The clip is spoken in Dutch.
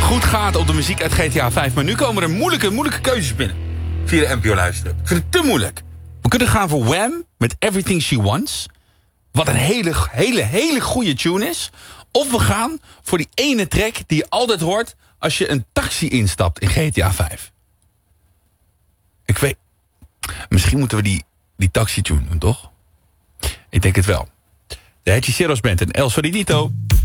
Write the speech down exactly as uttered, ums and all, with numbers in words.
goed gaat op de muziek uit G T A vijf. Maar nu komen er moeilijke, moeilijke keuzes binnen. Via de N P O luisteren. Ik vind het te moeilijk. We kunnen gaan voor Wham! Met Everything She Wants. Wat een hele, hele, hele goede tune is. Of we gaan voor die ene track die je altijd hoort als je een taxi instapt in G T A vijf. Ik weet... Misschien moeten we die, die taxi tune doen, toch? Ik denk het wel. De Hechiceros Band en El Solidito.